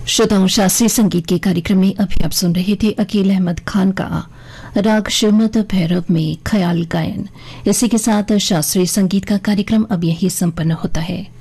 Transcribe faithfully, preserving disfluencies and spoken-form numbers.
श्रोताओं, शास्त्रीय संगीत के कार्यक्रम में अभी आप सुन रहे थे अकील अहमद खान का राग शिवमत भैरव में ख्याल गायन। इसी के साथ शास्त्रीय संगीत का कार्यक्रम अब यही संपन्न होता है।